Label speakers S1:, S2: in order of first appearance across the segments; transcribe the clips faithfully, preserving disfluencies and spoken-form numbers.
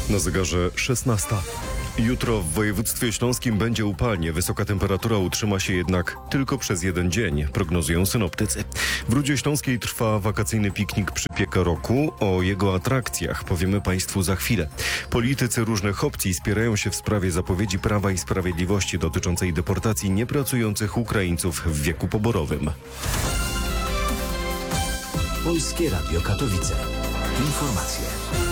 S1: Na zegarze szesnasta. Jutro w województwie śląskim będzie upalnie. Wysoka temperatura utrzyma się jednak tylko przez jeden dzień, prognozują synoptycy. W Rudzie Śląskiej trwa wakacyjny piknik Przypieka Roku. O jego atrakcjach powiemy Państwu za chwilę. Politycy różnych opcji spierają się w sprawie zapowiedzi Prawa i Sprawiedliwości dotyczącej deportacji niepracujących Ukraińców w wieku poborowym.
S2: Polskie Radio Katowice. Informacje.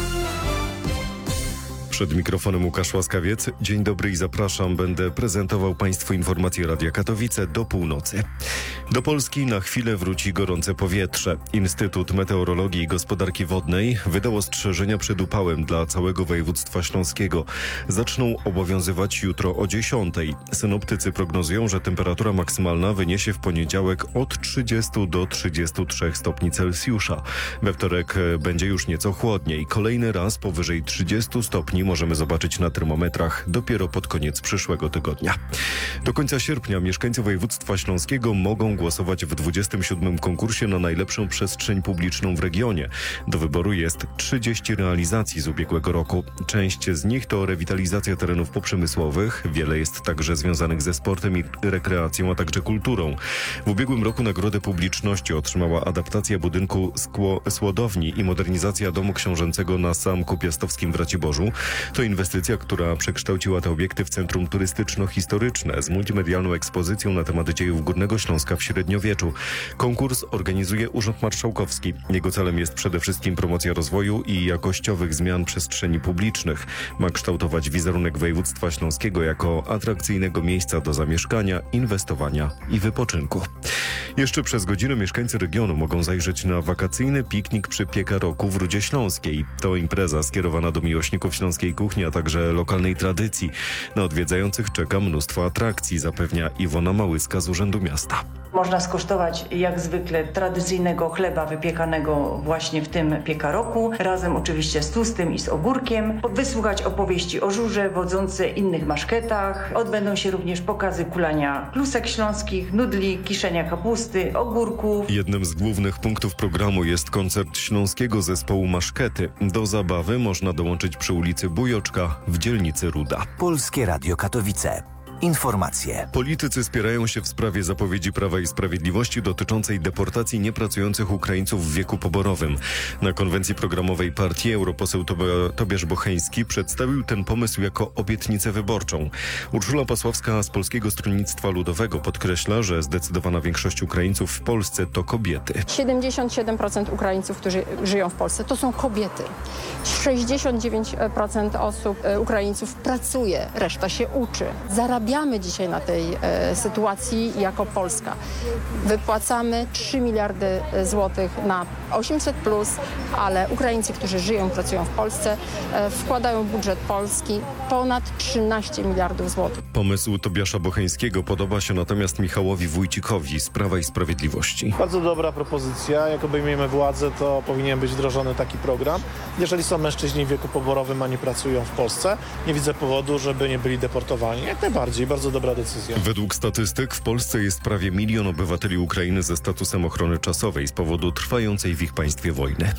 S1: Przed mikrofonem Łukasz Łaskawiec. Dzień dobry i zapraszam. Będę prezentował Państwu informacje Radia Katowice do północy. Do Polski na chwilę wróci gorące powietrze. Instytut Meteorologii i Gospodarki Wodnej wydał ostrzeżenia przed upałem dla całego województwa śląskiego. Zaczną obowiązywać jutro o dziesiątej. Synoptycy prognozują, że temperatura maksymalna wyniesie w poniedziałek od trzydziestu do trzydziestu trzech stopni Celsjusza. We wtorek będzie już nieco chłodniej. Kolejny raz powyżej trzydziestu stopni możemy zobaczyć na termometrach dopiero pod koniec przyszłego tygodnia. Do końca sierpnia mieszkańcy województwa śląskiego mogą głosować w dwudziestym siódmym konkursie na najlepszą przestrzeń publiczną w regionie. Do wyboru jest trzydzieści realizacji z ubiegłego roku. Część z nich to rewitalizacja terenów poprzemysłowych. Wiele jest także związanych ze sportem i rekreacją, a także kulturą. W ubiegłym roku nagrodę publiczności otrzymała adaptacja budynku skło- Słodowni i modernizacja domu książęcego na Zamku Piastowskim w Raciborzu. To inwestycja, która przekształciła te obiekty w centrum turystyczno-historyczne z multimedialną ekspozycją na temat dziejów Górnego Śląska w średniowieczu. Konkurs organizuje Urząd Marszałkowski. Jego celem jest przede wszystkim promocja rozwoju i jakościowych zmian przestrzeni publicznych. Ma kształtować wizerunek województwa śląskiego jako atrakcyjnego miejsca do zamieszkania, inwestowania i wypoczynku. Jeszcze przez godzinę mieszkańcy regionu mogą zajrzeć na wakacyjny piknik Przypieka Roku w Rudzie Śląskiej. To impreza skierowana do miłośników śląskiej kuchni, a także lokalnej tradycji. Na odwiedzających czeka mnóstwo atrakcji, zapewnia Iwona Małyska z Urzędu Miasta.
S3: Można skosztować jak zwykle tradycyjnego chleba wypiekanego właśnie w tym Pieka Roku, razem oczywiście z tłustym i z ogórkiem, wysłuchać opowieści o żurze, wodzące, innych maszketach. Odbędą się również pokazy kulania klusek śląskich, nudli, kiszenia kapusty, ogórków.
S1: Jednym z głównych punktów programu jest koncert śląskiego zespołu Maszkety. Do zabawy można dołączyć przy ulicy Bujoczka w dzielnicy Ruda.
S2: Polskie Radio Katowice. Informacje.
S1: Politycy spierają się w sprawie zapowiedzi Prawa i Sprawiedliwości dotyczącej deportacji niepracujących Ukraińców w wieku poborowym. Na konwencji programowej partii europoseł Tobiasz Bocheński przedstawił ten pomysł jako obietnicę wyborczą. Urszula Pasławska z Polskiego Stronnictwa Ludowego podkreśla, że zdecydowana większość Ukraińców w Polsce to kobiety.
S4: siedemdziesiąt siedem procent Ukraińców, którzy żyją w Polsce, to są kobiety. sześćdziesiąt dziewięć procent osób, Ukraińców pracuje, reszta się uczy. Zarabia Zarabiamy dzisiaj na tej e, sytuacji jako Polska. Wypłacamy trzy miliardy złotych na osiemset plus, ale Ukraińcy, którzy żyją, pracują w Polsce, e, wkładają w budżet Polski ponad trzynaście miliardów złotych.
S1: Pomysł Tobiasza Bocheńskiego podoba się natomiast Michałowi Wójcikowi z Prawa i Sprawiedliwości.
S5: Bardzo dobra propozycja. Jak obejmiemy władzę, to powinien być wdrożony taki program. Jeżeli są mężczyźni w wieku poborowym, a nie pracują w Polsce, nie widzę powodu, żeby nie byli deportowani. Jak najbardziej. Bardzo dobra decyzja.
S1: Według statystyk w Polsce jest prawie milion obywateli Ukrainy ze statusem ochrony czasowej z powodu trwającej w ich państwie wojny.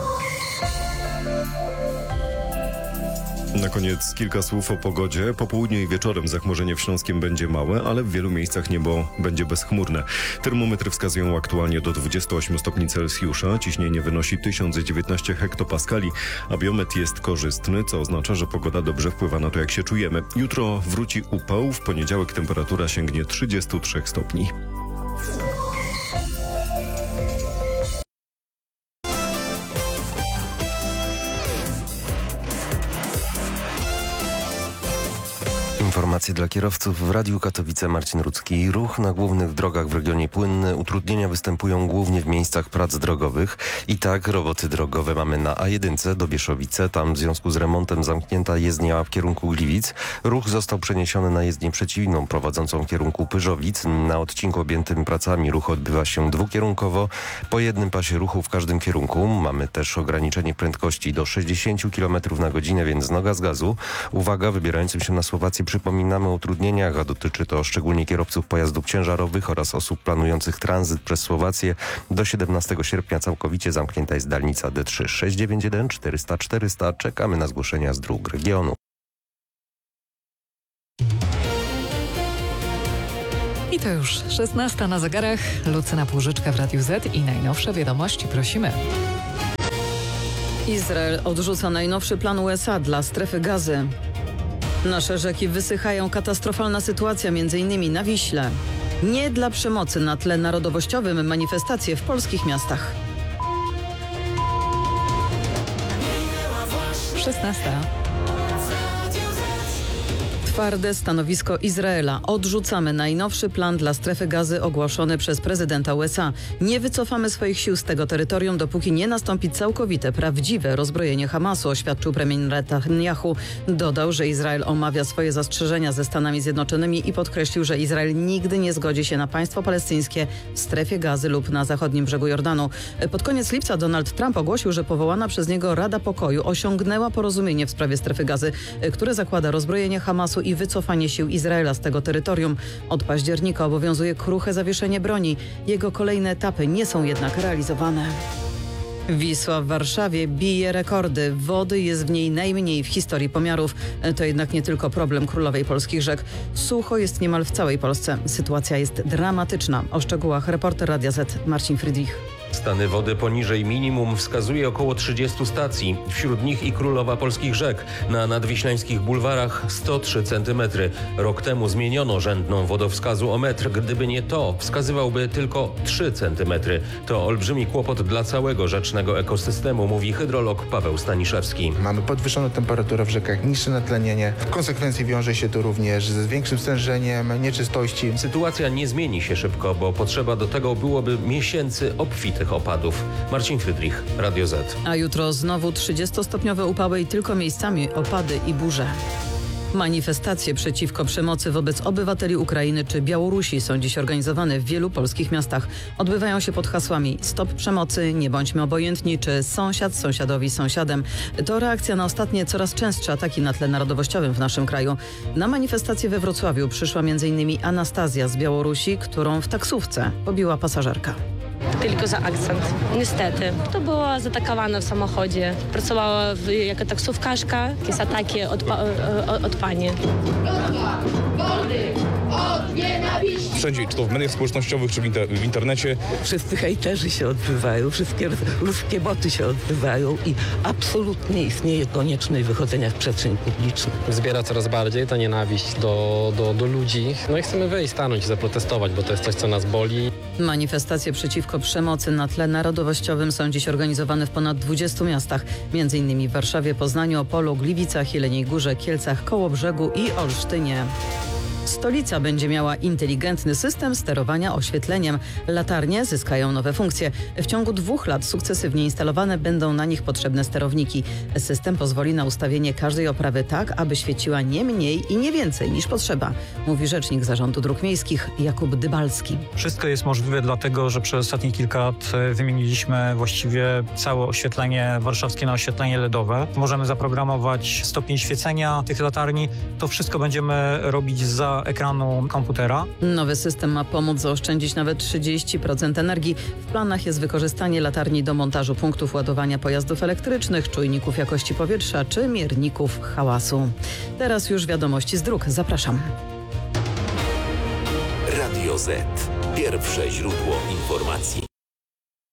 S1: Na koniec kilka słów o pogodzie. Po południu i wieczorem zachmurzenie w Śląskiem będzie małe, ale w wielu miejscach niebo będzie bezchmurne. Termometry wskazują aktualnie do dwudziestu ośmiu stopni Celsjusza. Ciśnienie wynosi tysiąc dziewiętnaście hektopaskali, a biometr jest korzystny, co oznacza, że pogoda dobrze wpływa na to, jak się czujemy. Jutro wróci upał, w poniedziałek temperatura sięgnie trzydziestu trzech stopni.
S6: Informacje dla kierowców w Radiu Katowice. Marcin Rudzki. Ruch na głównych drogach w regionie płynny. Utrudnienia występują głównie w miejscach prac drogowych. I tak roboty drogowe mamy na A jeden do Bieszowice. Tam w związku z remontem zamknięta jezdnia w kierunku Gliwic. Ruch został przeniesiony na jezdnię przeciwną prowadzącą w kierunku Pyrzowic. Na odcinku objętym pracami ruch odbywa się dwukierunkowo. Po jednym pasie ruchu w każdym kierunku. Mamy też ograniczenie prędkości do sześćdziesięciu kilometrów na godzinę, więc noga z gazu. Uwaga, wybierającym się na Słowację przy przypominamy o utrudnieniach, a dotyczy to szczególnie kierowców pojazdów ciężarowych oraz osób planujących tranzyt przez Słowację. Do siedemnastego sierpnia całkowicie zamknięta jest dalnica D trzy sześć dziewięć jeden czterysta czterysta. Czekamy na zgłoszenia z dróg regionu.
S7: I to już szesnasta na zegarach. Lucyna Płużyczka w Radiu Z i najnowsze wiadomości prosimy.
S8: Izrael odrzuca najnowszy plan U S A dla strefy Gazy. Nasze rzeki wysychają, katastrofalna sytuacja m.in. na Wiśle. Nie dla przemocy na tle narodowościowym, manifestacje w polskich miastach.
S7: szesnasta.
S8: Twarde stanowisko Izraela. Odrzucamy najnowszy plan dla strefy Gazy ogłoszony przez prezydenta U S A. Nie wycofamy swoich sił z tego terytorium, dopóki nie nastąpi całkowite, prawdziwe rozbrojenie Hamasu, oświadczył premier Netanyahu. Dodał, że Izrael omawia swoje zastrzeżenia ze Stanami Zjednoczonymi i podkreślił, że Izrael nigdy nie zgodzi się na państwo palestyńskie w strefie Gazy lub na zachodnim brzegu Jordanu. Pod koniec lipca Donald Trump ogłosił, że powołana przez niego Rada Pokoju osiągnęła porozumienie w sprawie strefy Gazy, które zakłada rozbrojenie Hamasu i wycofanie sił Izraela z tego terytorium. Od października obowiązuje kruche zawieszenie broni. Jego kolejne etapy nie są jednak realizowane. Wisła w Warszawie bije rekordy. Wody jest w niej najmniej w historii pomiarów. To jednak nie tylko problem królowej polskich rzek. Sucho jest niemal w całej Polsce. Sytuacja jest dramatyczna. O szczegółach reporter Radia Z Marcin Friedrich.
S9: Stany wody poniżej minimum wskazuje około trzydziestu stacji. Wśród nich i królowa polskich rzek. Na nadwiślańskich bulwarach sto trzy centymetry. Rok temu zmieniono rzędną wodowskazu o metr. Gdyby nie to, wskazywałby tylko trzy centymetry. To olbrzymi kłopot dla całego rzecznego ekosystemu, mówi hydrolog Paweł Staniszewski.
S10: Mamy podwyższoną temperaturę w rzekach, niższe natlenienie. W konsekwencji wiąże się to również z większym stężeniem nieczystości.
S9: Sytuacja nie zmieni się szybko, bo potrzeba do tego byłoby miesięcy obfitych opadów. Marcin Friedrich, Radio Z.
S8: A jutro znowu trzydziestostopniowe upały i tylko miejscami opady i burze. Manifestacje przeciwko przemocy wobec obywateli Ukrainy czy Białorusi są dziś organizowane w wielu polskich miastach. Odbywają się pod hasłami Stop przemocy, nie bądźmy obojętni czy Sąsiad sąsiadowi sąsiadem. To reakcja na ostatnie coraz częstsze ataki na tle narodowościowym w naszym kraju. Na manifestację we Wrocławiu przyszła m.in. Anastazja z Białorusi, którą w taksówce pobiła pasażerka.
S11: Tylko za akcent. Niestety. To była zaatakowana w samochodzie. Pracowała w, jako taksówkarka. Jakieś ataki od, pa, od, od pani.
S12: Wszędzie, czy to w mediach społecznościowych, czy w, inter w internecie.
S13: Wszyscy hejterzy się odbywają, wszystkie ludzkie boty się odbywają i absolutnie istnieje konieczność wychodzenia w przestrzeń publiczną.
S14: Wzbiera coraz bardziej ta nienawiść do, do, do ludzi. No i chcemy wyjść, stanąć i zaprotestować, bo to jest coś, co nas boli.
S8: Manifestacje przeciwko przemocy na tle narodowościowym są dziś organizowane w ponad dwudziestu miastach. Między innymi w Warszawie, Poznaniu, Opolu, Gliwicach, Jeleniej Górze, Kielcach, Kołobrzegu i Olsztynie. Stolica będzie miała inteligentny system sterowania oświetleniem. Latarnie zyskają nowe funkcje. W ciągu dwóch lat sukcesywnie instalowane będą na nich potrzebne sterowniki. System pozwoli na ustawienie każdej oprawy tak, aby świeciła nie mniej i nie więcej niż potrzeba, mówi rzecznik Zarządu Dróg Miejskich Jakub Dybalski.
S15: Wszystko jest możliwe dlatego, że przez ostatnie kilka lat wymieniliśmy właściwie całe oświetlenie warszawskie na oświetlenie L E D owe. Możemy zaprogramować stopień świecenia tych latarni. To wszystko będziemy robić za ekranu komputera.
S8: Nowy system ma pomóc zaoszczędzić nawet trzydzieści procent energii. W planach jest wykorzystanie latarni do montażu punktów ładowania pojazdów elektrycznych, czujników jakości powietrza czy mierników hałasu. Teraz już wiadomości z dróg. Zapraszam.
S2: Radio Z. Pierwsze źródło informacji.